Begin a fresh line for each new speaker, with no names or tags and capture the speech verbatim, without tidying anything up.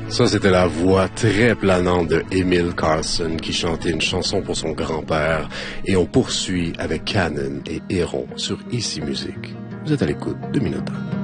Ça, c'était la voix très planante de Emil Carlson qui chantait une chanson pour son grand-père. Et on poursuit avec Cannon et Héron sur Ici Musique. Vous êtes à l'écoute de Minotaure.